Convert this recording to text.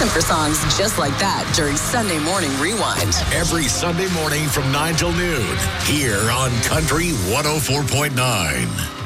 listen for songs just like that during Sunday Morning Rewind. Every Sunday morning from 9 till noon here on Country 104.9.